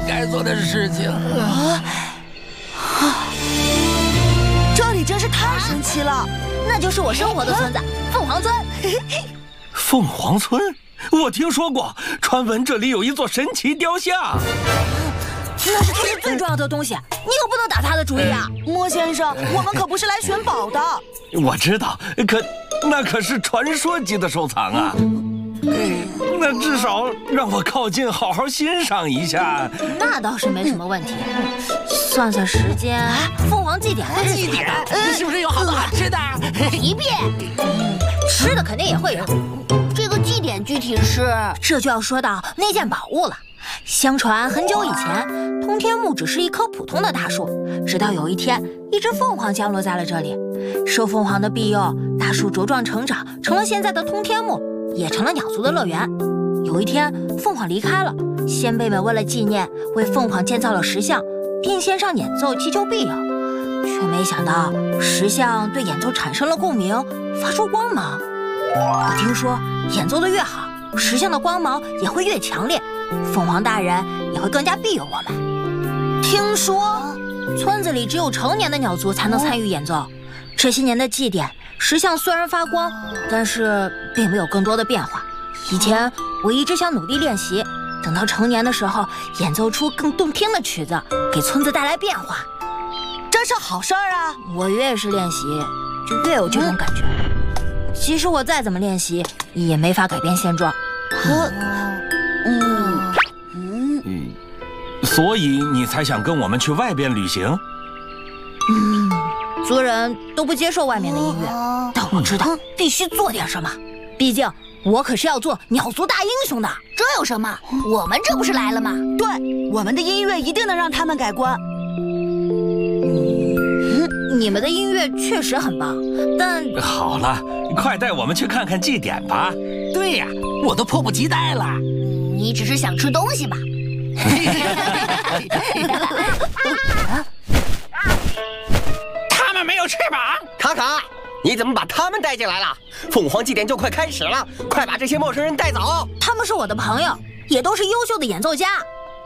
该做的事情。 这里真是太神奇了， 那就是我生活的村子——凤凰村。 凤凰村，我听说过，传闻这里有一座神奇雕像。 那是村里最重要的东西，你可不能打他的主意啊！ 莫先生，我们可不是来寻宝的。 我知道，那可是传说级的收藏啊。那至少让我靠近，好好欣赏一下。 那倒是没什么问题。算算时间，凤凰祭典的日子来到， 是不是有好多好吃的？ 一变，吃的肯定也会有。 这个祭典具体是…… 这就要说到那件宝物了。相传很久以前，通天木只是一棵普通的大树，直到有一天，一只凤凰降落在了这里。受凤凰的庇佑，大树茁壮成长，成了现在的通天木，也成了鸟族的乐园。有一天，凤凰离开了，先辈们为了纪念，为凤凰建造了石像，并献上演奏祈求庇佑。却没想到，石像对演奏产生了共鸣，发出光芒。我听说，演奏的越好，石像的光芒也会越强烈，凤凰大人也会更加庇佑我们。听说，村子里只有成年的鸟族才能参与演奏。这些年的祭典，石像虽然发光，但是并没有更多的变化。以前我一直想努力练习，等到成年的时候，演奏出更动听的曲子，给村子带来变化。 这是好事儿啊！ 我越是练习，就越有这种感觉。其实我再怎么练习，也没法改变现状。 所以你才想跟我们去外边旅行？ 族人都不接受外面的音乐，但我知道必须做点什么。毕竟我可是要做鸟族大英雄的。 这有什么？我们这不是来了吗？ 对，我们的音乐一定能让他们改观。 你们的音乐确实很棒，但…… 好了，快带我们去看看祭典吧。 对呀，我都迫不及待了。 你只是想吃东西吧？ 他们没有翅膀。 卡卡，你怎么把他们带进来了？凤凰祭典就快开始了，快把这些陌生人带走。 他们是我的朋友，也都是优秀的演奏家。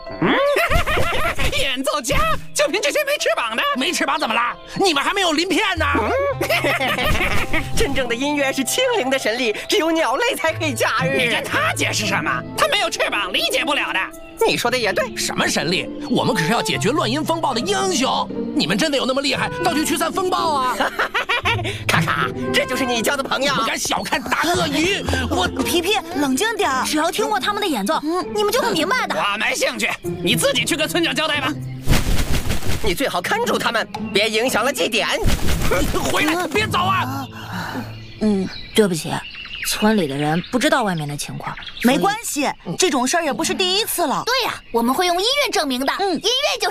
演奏家就凭这些没翅膀的？没翅膀怎么了？你们还没有鳞片呢。 真正的音乐是轻灵的神力，只有鸟类才可以驾驭。 你跟他解释什么？他没有翅膀，理解不了的。 你说的也对。 什么神力？我们可是要解决乱音风暴的英雄。你们真的有那么厉害，到去驱散风暴啊？ 卡卡，这就是你交的朋友。 不敢小看大鳄鱼。我皮皮，冷静点儿。 只要听过他们的演奏，你们就会明白的。 我没兴趣，你自己去跟村长交代吧。 你最好看住他们，别影响了祭典。 回来，别走啊！ 对不起，村里的人不知道外面的情况。 没关系，这种事儿也不是第一次了。 对呀，我们会用音乐证明的。音乐就